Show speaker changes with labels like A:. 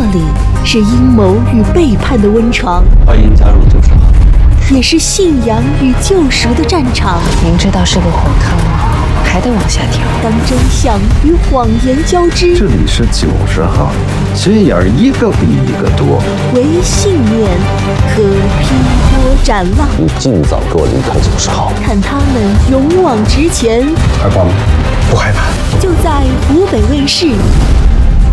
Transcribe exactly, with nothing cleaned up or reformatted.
A: 里是阴谋与背叛的温床，
B: 欢迎加入九十号，
A: 也是信仰与救赎的战场。
C: 明知道是个火坑，还得往下跳。
A: 当真相与谎言交织，
D: 这里是九十号，心眼儿一个比一个多。
A: 唯信念可劈波斩浪。
B: 你尽早给我离开九十号，
A: 看他们勇往直前。
D: 害怕吗？不害怕。
A: 就在湖北卫视